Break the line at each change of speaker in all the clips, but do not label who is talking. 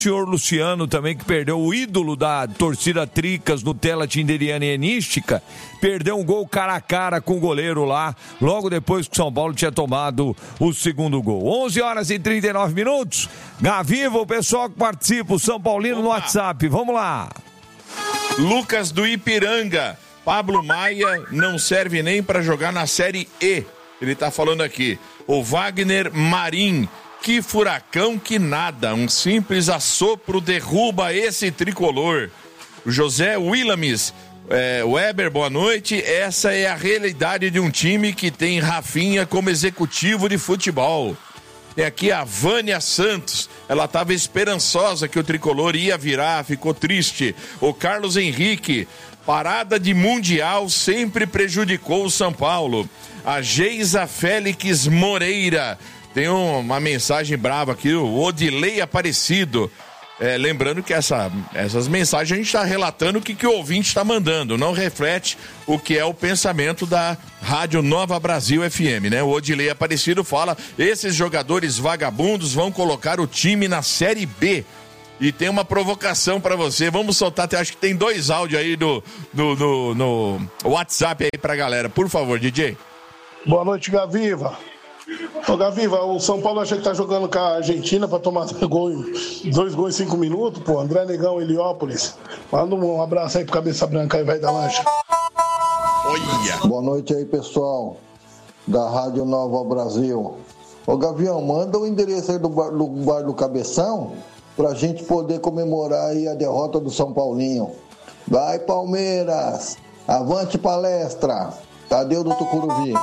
senhor Luciano também, que perdeu o ídolo da torcida Tricas, Nutella, Tinderiana e Enística, perdeu um gol cara a cara com o goleiro lá, logo depois que o São Paulo tinha tomado o segundo gol. 11h39. Gaviva, o pessoal que participa, o São Paulino no WhatsApp, vamos lá.
Lucas do Ipiranga, Pablo Maia não serve nem para jogar na Série E, ele tá falando aqui. O Wagner Marim, que furacão que nada, um simples assopro derruba esse tricolor. O José Willames, Weber, boa noite. Essa é a realidade de um time que tem Rafinha como executivo de futebol. Tem aqui a Vânia Santos, ela estava esperançosa que o tricolor ia virar, ficou triste. O Carlos Henrique, parada de Mundial sempre prejudicou o São Paulo. A Geisa Félix Moreira, tem uma mensagem brava aqui, o Odilei Aparecido. Lembrando que essas mensagens a gente está relatando o que o ouvinte está mandando, não reflete o que é o pensamento da Rádio Nova Brasil FM, né? O Odilei Aparecido fala, esses jogadores vagabundos vão colocar o time na Série B. E tem uma provocação para você, vamos soltar, acho que tem 2 áudios aí no WhatsApp aí pra galera, por favor, DJ.
Boa noite, Gaviva. Ô, Gaviva, o São Paulo acha que tá jogando com a Argentina pra tomar 2 gols em 5 minutos, pô. André Negão, Heliópolis. Manda um abraço aí pro Cabeça Branca aí, vai da lancha.
Olha.
Boa noite aí, pessoal da Rádio Nova Brasil. Ô, Gavião, manda o endereço aí do bar do Cabeção pra gente poder comemorar aí a derrota do São Paulinho. Vai, Palmeiras! Avante palestra! Tadeu do Tucuruvi.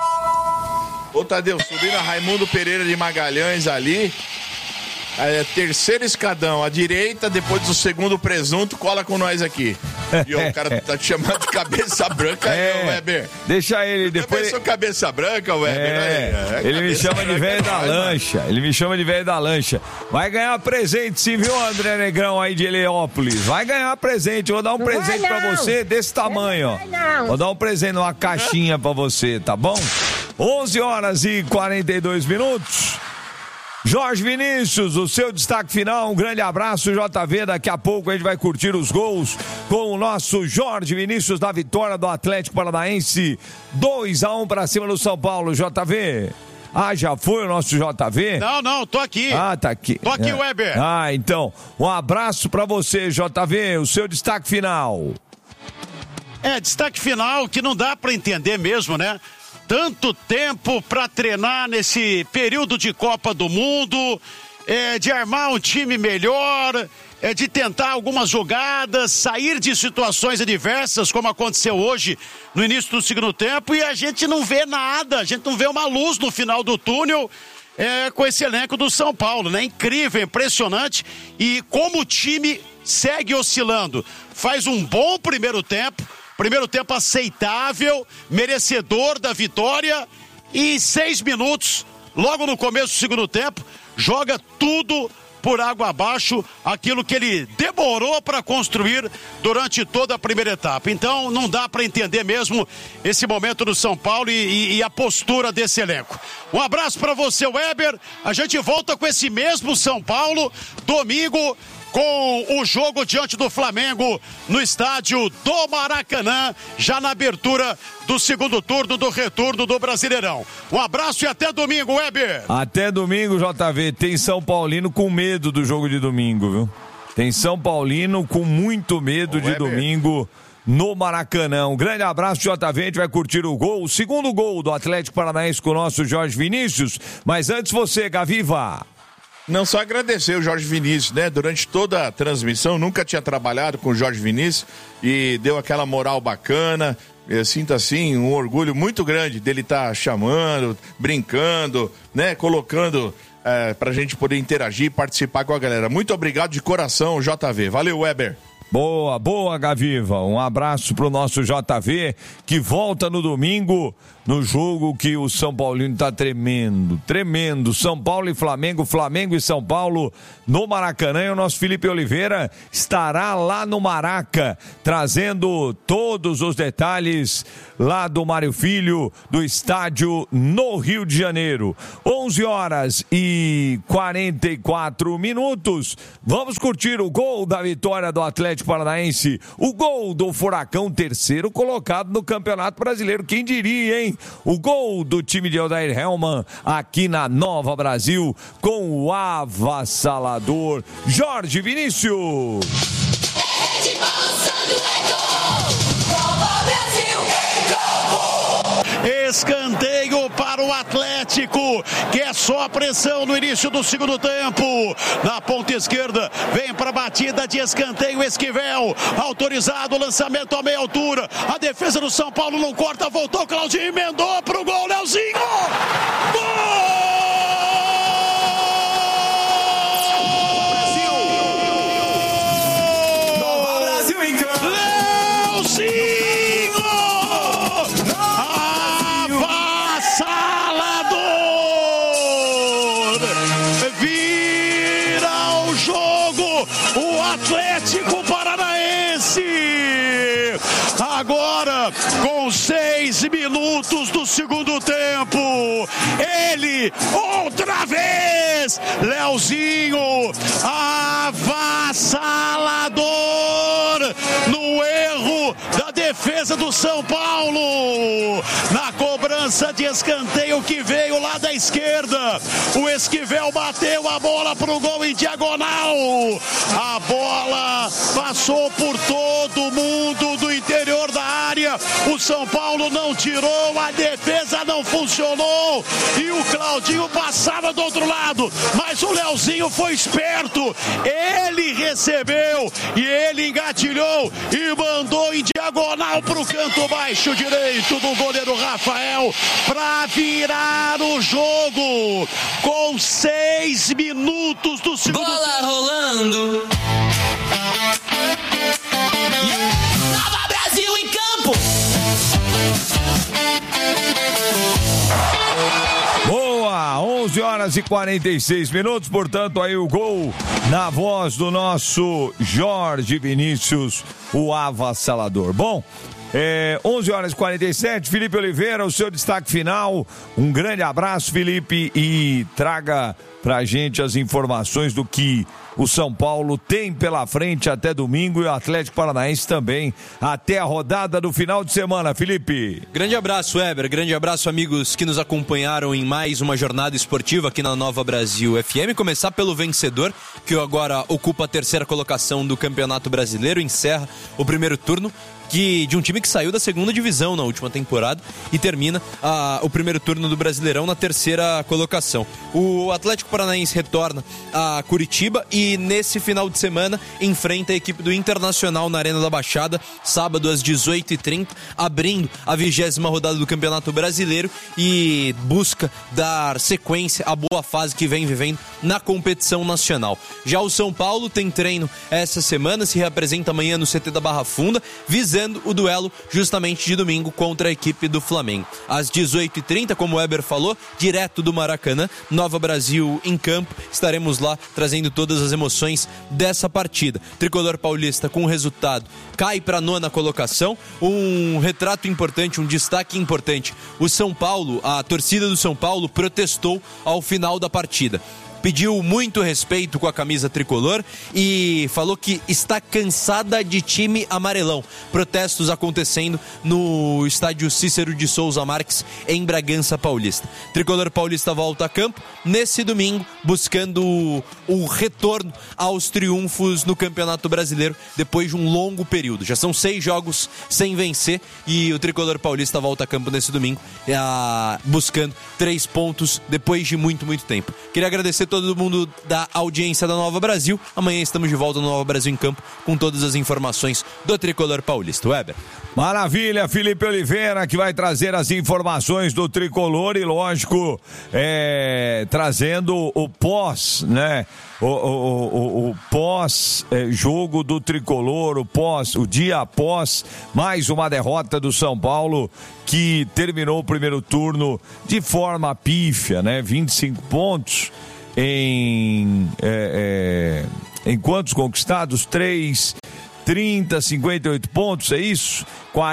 Ô, Tadeu, subindo a Raimundo Pereira de Magalhães ali, terceiro escadão, à direita, depois do segundo presunto, cola com nós aqui. E o cara tá te chamando de Cabeça Branca aí, Weber.
Deixa ele depois.
Eu sou Cabeça Branca, Weber.
Ele me chama de velho da lancha. Ele me chama de velho da lancha. Vai ganhar presente, sim, viu, André Negrão aí de Heliópolis? Vai ganhar presente. Vou dar um presente pra você desse tamanho, ó. Vou dar um presente numa caixinha pra você, tá bom? 11h42. Jorge Vinícius, o seu destaque final, um grande abraço, JV, daqui a pouco a gente vai curtir os gols com o nosso Jorge Vinícius da vitória do Atlético Paranaense, 2-1 pra cima do São Paulo, JV. Ah, já foi o nosso JV?
Não, tô aqui.
Ah, tá aqui.
Tô aqui, Weber.
Ah, então, um abraço pra você, JV, o seu destaque final.
Destaque final que não dá pra entender mesmo, né? Tanto tempo para treinar nesse período de Copa do Mundo, de armar um time melhor, de tentar algumas jogadas, sair de situações adversas, como aconteceu hoje no início do segundo tempo, e a gente não vê nada, a gente não vê uma luz no final do túnel com esse elenco do São Paulo, né? Incrível, impressionante, e como o time segue oscilando. Faz um bom primeiro tempo aceitável, merecedor da vitória, e 6 minutos, logo no começo do segundo tempo, joga tudo por água abaixo, aquilo que ele demorou para construir durante toda a primeira etapa. Então não dá para entender mesmo esse momento do São Paulo e a postura desse elenco. Um abraço para você, Weber. A gente volta com esse mesmo São Paulo domingo, com o jogo diante do Flamengo no estádio do Maracanã, já na abertura do segundo turno do retorno do Brasileirão. Um abraço e até domingo, Weber.
Até domingo, JV. Tem São Paulino com medo do jogo de domingo, viu? Tem São Paulino com muito medo de domingo no Maracanã. Um grande abraço, JV. A gente vai curtir o gol, o segundo gol do Atlético Paranaense com o nosso Jorge Vinícius. Mas antes você, Gaviva.
Não, só agradecer o Jorge Vinícius, né? Durante toda a transmissão, nunca tinha trabalhado com o Jorge Vinícius e deu aquela moral bacana. Eu sinto, assim, um orgulho muito grande dele estar chamando, brincando, né? Colocando pra gente poder interagir e participar com a galera. Muito obrigado de coração, JV. Valeu, Weber.
Boa, Gaviva. Um abraço pro nosso JV, que volta no domingo, no jogo que o São Paulino tá tremendo. São Paulo e Flamengo, Flamengo e São Paulo no Maracanã. E o nosso Felipe Oliveira estará lá no Maraca, trazendo todos os detalhes lá do Mário Filho, do estádio no Rio de Janeiro. 11h44. Vamos curtir o gol da vitória do Atlético Paranaense, o gol do Furacão, terceiro colocado no Campeonato Brasileiro. Quem diria, hein? O gol do time de Odair Hellmann aqui na Nova Brasil, com o avassalador Jorge Vinícius.
Escanteio para o Atlético, que é só pressão no início do segundo tempo. Na ponta esquerda, vem para a batida de escanteio, Esquivel, autorizado, lançamento a meia altura. A defesa do São Paulo não corta, voltou, Claudinho emendou para o gol, Leozinho! Gol! Atlético Paranaense, agora com 6 minutos do segundo tempo, ele outra vez, Leozinho, avassalador, no erro da defesa do São Paulo, na cobrança de escanteio que veio lá da esquerda, o Esquivel bateu a bola pro gol em diagonal, a bola passou por todo mundo do interior da área, o São Paulo não tirou, a defesa não funcionou e o Claudinho passava do outro lado, mas o Leozinho foi esperto, ele recebeu e ele engatilhou e mandou em diagonal pro canto baixo direito do goleiro Rafael para virar o jogo com 6 minutos do segundo tempo.
Bola rolando. Nova Brasil em campo.
Boa, 11h46, portanto aí o gol na voz do nosso Jorge Vinícius, o avassalador. Bom, 11h47, Felipe Oliveira, o seu destaque final. Um grande abraço, Felipe, e traga pra gente as informações do que o São Paulo tem pela frente até domingo e o Atlético Paranaense também até a rodada do final de semana, Felipe.
Grande abraço, Weber, grande abraço, amigos que nos acompanharam em mais uma jornada esportiva aqui na Nova Brasil FM. Começar pelo vencedor, que agora ocupa a terceira colocação do Campeonato Brasileiro, encerra o primeiro turno de um time que saiu da segunda divisão na última temporada e termina o primeiro turno do Brasileirão na terceira colocação. O Atlético Paranaense retorna a Curitiba e nesse final de semana enfrenta a equipe do Internacional na Arena da Baixada, sábado às 18h30, abrindo a 20ª rodada do Campeonato Brasileiro e busca dar sequência à boa fase que vem vivendo na competição nacional. Já o São Paulo tem treino essa semana, se reapresenta amanhã no CT da Barra Funda, visando o duelo justamente de domingo contra a equipe do Flamengo. Às 18h30, como o Weber falou, direto do Maracanã, Nova Brasil em campo, estaremos lá trazendo todas as emoções dessa partida. Tricolor paulista com o resultado cai para a 9ª colocação, um retrato importante, um destaque importante. O São Paulo, a torcida do São Paulo protestou ao final da partida. Pediu muito respeito com a camisa tricolor e falou que está cansada de time amarelão. Protestos acontecendo no estádio Cícero de Souza Marques, em Bragança Paulista. Tricolor paulista volta a campo nesse domingo, buscando o retorno aos triunfos no Campeonato Brasileiro, depois de um longo período. Já são 6 jogos sem vencer e o Tricolor paulista volta a campo nesse domingo, buscando 3 pontos depois de muito tempo. Queria agradecer todo mundo da audiência da Nova Brasil. Amanhã estamos de volta no Nova Brasil em Campo com todas as informações do Tricolor Paulista. Weber.
Maravilha, Felipe Oliveira, que vai trazer as informações do Tricolor e, lógico, trazendo o pós, né? O pós-jogo do Tricolor, o dia após mais uma derrota do São Paulo, que terminou o primeiro turno de forma pífia, né? 25 pontos em quantos conquistados? 30, 58 pontos, é isso?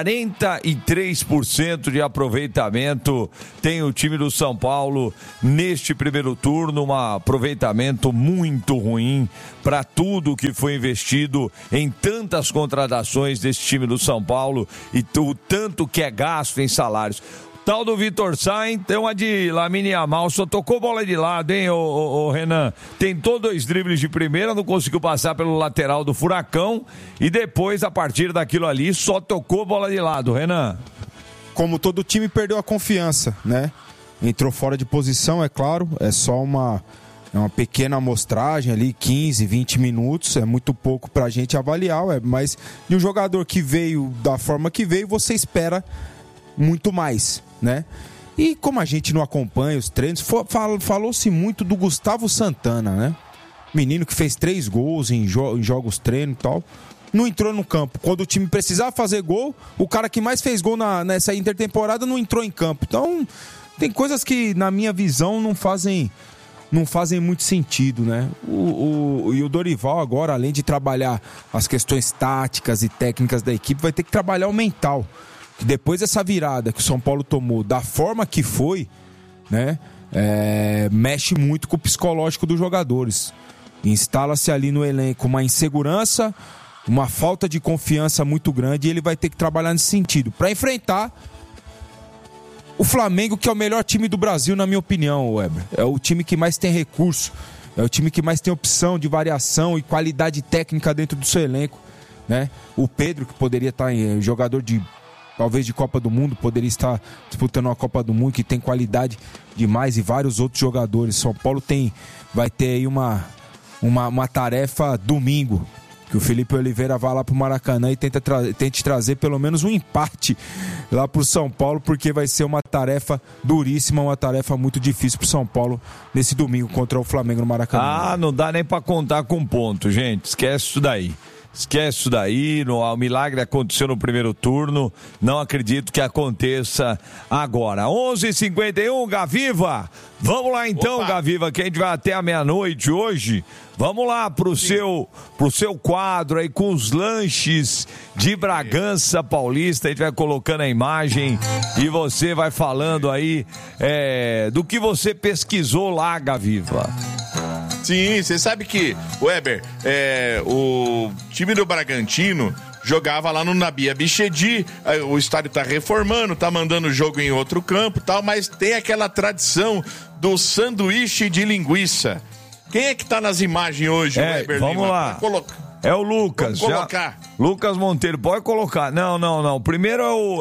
43% de aproveitamento tem o time do São Paulo neste primeiro turno, um aproveitamento muito ruim para tudo que foi investido em tantas contratações desse time do São Paulo e o tanto que é gasto em salários. Tal do Vitor Sá, então a de Lamine Yamal só tocou bola de lado, hein, o Renan? Tentou 2 dribles de primeira, não conseguiu passar pelo lateral do Furacão e depois, a partir daquilo ali, só tocou bola de lado, Renan.
Como todo time, perdeu a confiança, né? Entrou fora de posição, é claro, é só uma pequena amostragem ali, 15, 20 minutos, é muito pouco pra gente avaliar, mas de um jogador que veio da forma que veio, você espera muito mais, né? E como a gente não acompanha os treinos, falou-se muito do Gustavo Santana, né? Menino que fez 3 gols em jogos treino e tal, não entrou no campo. Quando o time precisava fazer gol, o cara que mais fez gol nessa intertemporada não entrou em campo. Então, tem coisas que, na minha visão, não fazem muito sentido, né? E o Dorival agora, além de trabalhar as questões táticas e técnicas da equipe, vai ter que trabalhar o mental. Que depois dessa virada que o São Paulo tomou da forma que foi, né, mexe muito com o psicológico dos jogadores. Instala-se ali no elenco uma insegurança, uma falta de confiança muito grande, e ele vai ter que trabalhar nesse sentido para enfrentar o Flamengo, que é o melhor time do Brasil, na minha opinião, Weber. É o time que mais tem recurso, é o time que mais tem opção de variação e qualidade técnica dentro do seu elenco, né? O Pedro, que poderia estar jogador talvez de Copa do Mundo, poderia estar disputando uma Copa do Mundo, que tem qualidade demais, e vários outros jogadores. São Paulo vai ter aí uma tarefa domingo, que o Felipe Oliveira vá lá pro Maracanã e tente trazer pelo menos um empate lá pro São Paulo, porque vai ser uma tarefa duríssima, uma tarefa muito difícil pro São Paulo nesse domingo contra o Flamengo no Maracanã.
Ah, não dá nem pra contar com ponto, gente, esquece isso daí. Esquece isso daí, o milagre aconteceu no primeiro turno, não acredito que aconteça agora. 11h51, Gaviva, vamos lá então, opa. Gaviva, que a gente vai até a meia-noite hoje. Vamos lá pro seu quadro aí com os lanches de Bragança Paulista. A gente vai colocando a imagem e você vai falando aí do que você pesquisou lá, Gaviva.
Sim, você sabe que, Weber, o time do Bragantino jogava lá no Nabi Abichedi, o estádio tá reformando, tá mandando o jogo em outro campo e tal, mas tem aquela tradição do sanduíche de linguiça. Quem é que tá nas imagens hoje, Weber?
Vamos Lima? Lá. É o Lucas.
Vamos colocar.
Lucas Monteiro, pode colocar. Não. Primeiro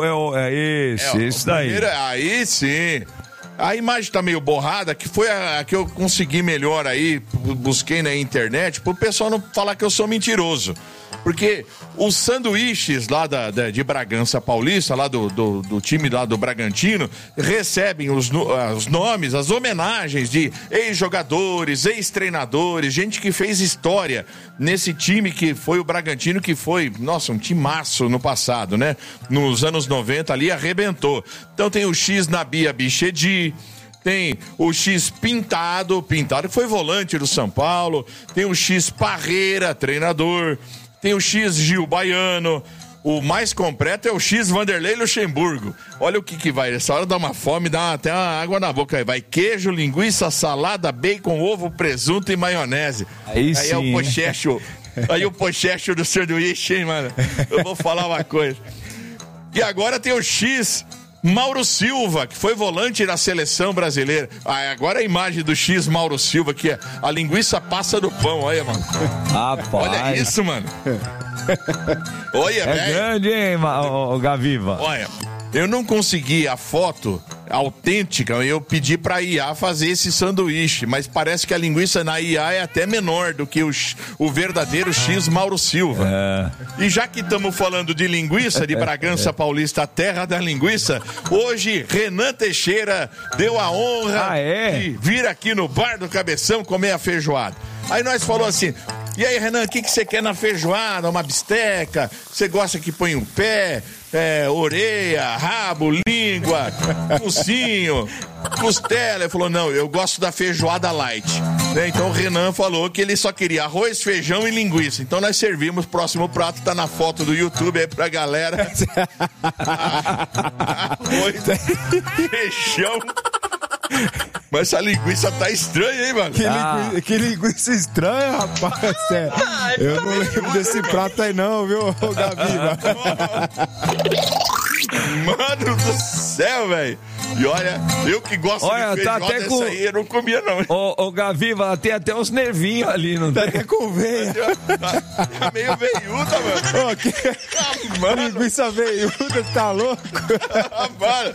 esse daí. Primeiro,
aí sim. A imagem tá meio borrada, que foi a que eu consegui melhor aí, busquei na internet, pro pessoal não falar que eu sou mentiroso. Porque os sanduíches lá de Bragança Paulista, lá do time lá do Bragantino, recebem os nomes, as homenagens de ex-jogadores, ex-treinadores, gente que fez história nesse time que foi o Bragantino, que foi, nossa, um timaço no passado, né? Nos anos 90 ali arrebentou. Então tem o X Nabi Abichedi, tem o X Pintado que foi volante do São Paulo, tem o X Parreira, treinador, tem o X Gil Baiano, o mais completo é o X Vanderlei Luxemburgo. Olha o que vai, essa hora dá uma fome, dá até uma água na boca. Vai queijo, linguiça, salada, bacon, ovo, presunto e maionese. Aí sim, é o pochecho. Aí o pochecho do sanduíche, hein, mano? Eu vou falar uma coisa. E agora tem o X Mauro Silva, que foi volante na seleção brasileira. Agora a imagem do X Mauro Silva, que é a linguiça passa do pão, olha, mano.
Rapaz.
Olha isso, mano. Olha, velho.
É grande, hein, o Gaviva?
Olha, eu não consegui a foto autêntica, eu pedi pra IA fazer esse sanduíche, mas parece que a linguiça na IA é até menor do que o verdadeiro X Mauro Silva. E já que estamos falando de linguiça, de Bragança Paulista, a terra da linguiça, hoje Renan Teixeira deu a honra de vir aqui no Bar do Cabeção comer a feijoada. Aí nós falou assim: e aí, Renan, o que você quer na feijoada? Uma bisteca? Você gosta que põe um pé, orelha, rabo, língua, focinho, costela? Ele falou: não, eu gosto da feijoada light. Então o Renan falou que ele só queria arroz, feijão e linguiça. Então nós servimos, o próximo prato tá na foto do YouTube aí pra galera. Arroz, feijão. Mas essa linguiça tá estranha, hein, mano?
Que linguiça estranha, rapaz. Eu não lembro desse prato aí não, viu, Gabi?
Mano do céu, velho. E olha, eu que gosto de feijoada,
tá até com...
aí eu não comia não.
Ô Gaviva, tem até uns nervinhos ali, não tem?
Até com veia.
Tá meio veiuda, mano.
Mano, linguiça veiuda, tá louco?
Mano.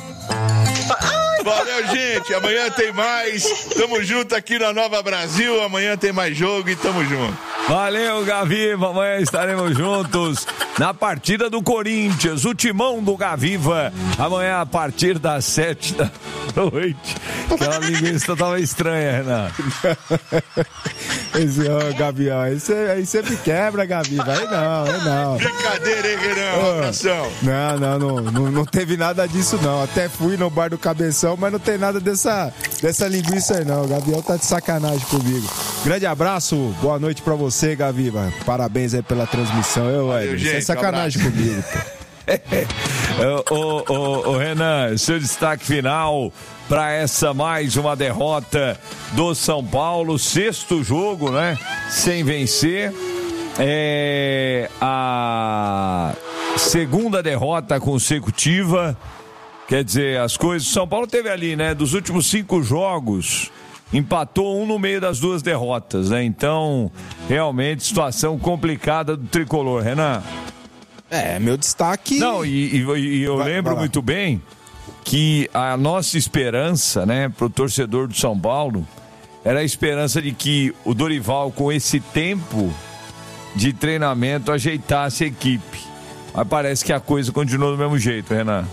Valeu, gente. Amanhã tem mais. Tamo junto aqui na Nova Brasil. Amanhã tem mais jogo e tamo junto.
Valeu, Gaviva. Amanhã estaremos juntos na partida do Corinthians. O timão do Gaviva. Amanhã a partir das 7 da noite. Aquela linguiça tava estranha, Renato.
Gavião, aí sempre quebra, Gaviva. Aí não.
Brincadeira, hein, Renan? Um abração.
Não teve nada disso, não. Até fui no Bar do Cabeção, mas não tem nada dessa linguiça aí, não. O Gavião tá de sacanagem comigo. Grande abraço, boa noite pra você, Gaviva. Parabéns aí pela transmissão. Você é sacanagem comigo,
pô. Renan, seu destaque final para essa mais uma derrota do São Paulo, 6º jogo, né? Sem vencer. A 2ª derrota consecutiva. Quer dizer, as coisas... São Paulo teve ali, né? Dos últimos 5 jogos, empatou um no meio das 2 derrotas, né? Então, realmente, situação complicada do tricolor, Renan.
Meu destaque...
Não, e eu lembro muito bem que a nossa esperança, né, pro torcedor do São Paulo, era a esperança de que o Dorival, com esse tempo de treinamento, ajeitasse a equipe. Mas parece que a coisa continuou do mesmo jeito, Renan.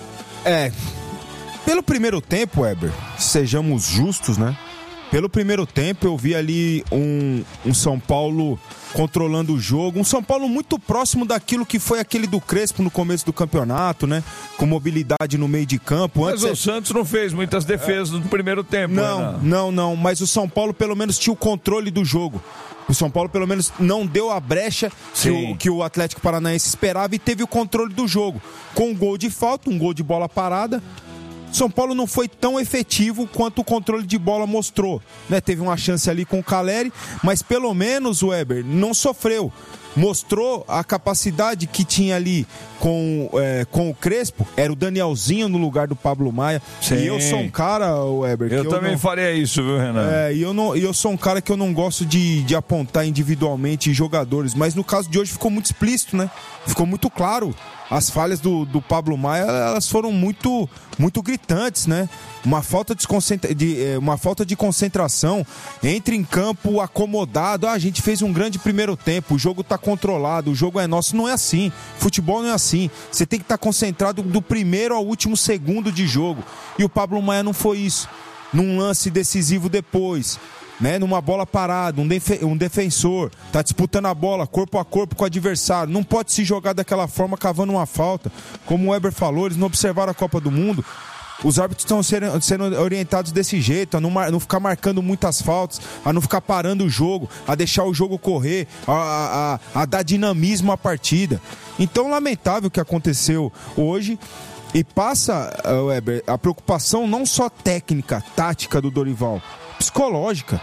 Pelo primeiro tempo, Weber, sejamos justos, né? Pelo primeiro tempo eu vi ali um São Paulo controlando o jogo, um São Paulo muito próximo daquilo que foi aquele do Crespo no começo do campeonato, né? Com mobilidade no meio de campo.
Mas o Santos não fez muitas defesas no primeiro tempo,
Não, mas o São Paulo pelo menos tinha o controle do jogo. O São Paulo pelo menos não deu a brecha que o Atlético Paranaense esperava e teve o controle do jogo. Com um gol de falta, um gol de bola parada. São Paulo não foi tão efetivo quanto o controle de bola mostrou, né? Teve uma chance ali com o Caleri, mas pelo menos o Weber não sofreu. Mostrou a capacidade que tinha ali com o Crespo. Era o Danielzinho no lugar do Pablo Maia.
Sim.
E eu sou um cara, Weber...
Eu também faria isso, viu, Renan?
E eu sou um cara que eu não gosto de apontar individualmente jogadores, mas no caso de hoje ficou muito explícito, né? Ficou muito claro. As falhas do Pablo Maia, elas foram muito gritantes, né? Uma falta de concentração, entra em campo acomodado. A gente fez um grande primeiro tempo, o jogo tá controlado, o jogo é nosso. Não é assim, futebol não é assim. Você tem que estar concentrado do primeiro ao último segundo de jogo. E o Pablo Maia não foi isso. Num lance decisivo depois, né, numa bola parada, um defensor tá disputando a bola corpo a corpo com o adversário, não pode se jogar daquela forma cavando uma falta. Como o Weber falou, eles não observaram a Copa do Mundo. Os árbitros estão sendo orientados desse jeito, a não ficar marcando muitas faltas, a não ficar parando o jogo, a deixar o jogo correr, a dar dinamismo à partida. Então, lamentável o que aconteceu hoje. E passa, Weber, a preocupação não só técnica, tática do Dorival, psicológica.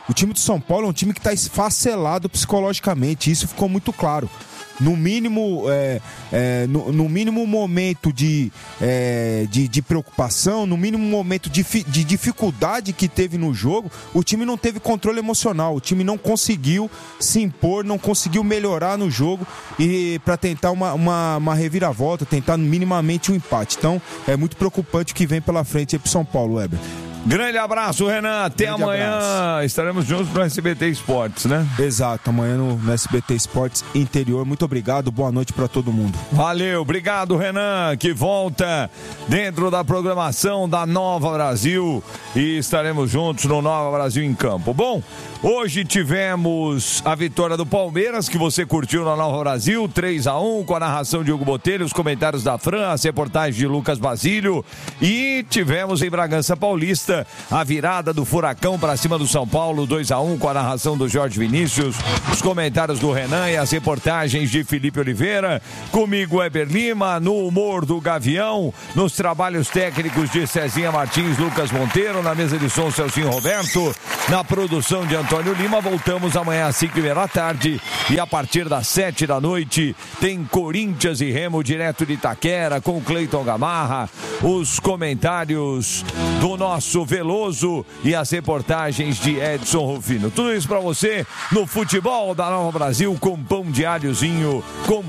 O time do São Paulo é um time que está esfacelado psicologicamente, isso ficou muito claro. No mínimo, no mínimo momento de preocupação, no mínimo momento de dificuldade que teve no jogo, o time não teve controle emocional, o time não conseguiu se impor, não conseguiu melhorar no jogo e para tentar uma reviravolta, tentar minimamente um empate. Então, é muito preocupante o que vem pela frente aí pro São Paulo, Weber.
Grande abraço, Renan. Até grande amanhã. Abraço. Estaremos juntos no SBT Esportes, né?
Exato, amanhã no SBT Esportes Interior. Muito obrigado, boa noite para todo mundo.
Valeu, obrigado, Renan, que volta dentro da programação da Nova Brasil e estaremos juntos no Nova Brasil em Campo. Bom, hoje tivemos a vitória do Palmeiras, que você curtiu na Nova Brasil, 3-1, com a narração de Hugo Botelho, os comentários da Fran, as reportagens de Lucas Basílio, e tivemos em Bragança Paulista a virada do Furacão para cima do São Paulo, 2-1, com a narração do Jorge Vinícius, os comentários do Renan e as reportagens de Felipe Oliveira, comigo Weber Lima, no humor do Gavião, nos trabalhos técnicos de Cezinha Martins, Lucas Monteiro, na mesa de som Celcinho Roberto, na produção de Antônio Lima. Voltamos amanhã às 5h30 da tarde e a partir das 7 da noite tem Corinthians e Remo direto de Itaquera com Cleiton Gamarra, os comentários do nosso Veloso e as reportagens de Edson Rufino. Tudo isso pra você no futebol da Nova Brasil com pão de alhozinho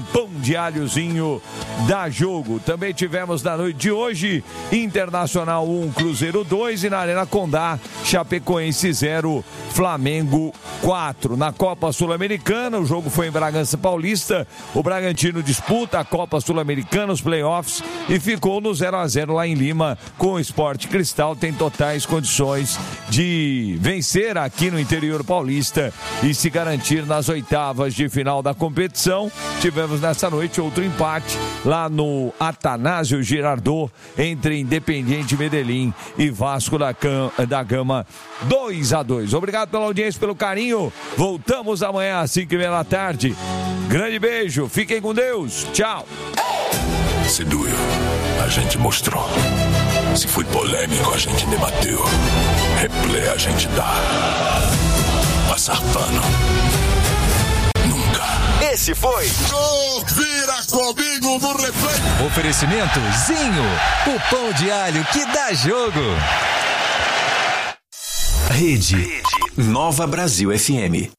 da Jogo. Também tivemos na noite de hoje Internacional 1, Cruzeiro 2 e na Arena Condá, Chapecoense 0, Flamengo 4. Na Copa Sul-Americana, o jogo foi em Bragança Paulista, o Bragantino disputa a Copa Sul-Americana, os playoffs, e ficou no 0-0 lá em Lima com o Sport Cristal, tem totais condições de vencer aqui no interior paulista e se garantir nas oitavas de final da competição. Tivemos nessa noite outro empate lá no Atanásio Girardot entre Independiente Medellín e Vasco da Gama, 2-2. Obrigado pela audiência, pelo carinho. Voltamos amanhã às 5h30 da tarde. Grande beijo, fiquem com Deus, tchau.
Se doeu, a gente mostrou. Se foi polêmico, a gente debateu. Replay a gente dá. Passar pano. Nunca.
Esse foi
Vira comigo no replay.
Oferecimento Zinho, o pão de alho que dá jogo. Rede Nova Brasil FM.